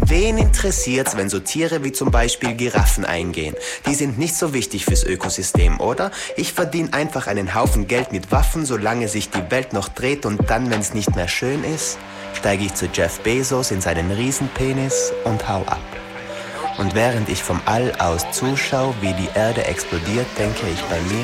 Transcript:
Wen interessiert's, wenn so Tiere wie zum Beispiel Giraffen eingehen? Die sind nicht so wichtig fürs Ökosystem, oder? Ich verdiene einfach einen Haufen Geld mit Waffen, solange sich die Welt noch dreht, und dann, wenn's nicht mehr schön ist, steige ich zu Jeff Bezos in seinen Riesenpenis und hau ab. Und während ich vom All aus zuschaue, wie die Erde explodiert, denke ich bei mir: